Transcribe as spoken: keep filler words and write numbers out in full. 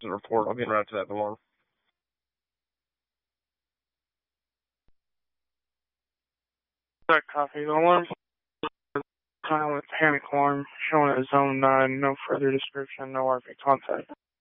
incident report. I'll get right to that tomorrow. That copy. The alarm silent panic alarm showing at zone nine. No further description. No R P contact.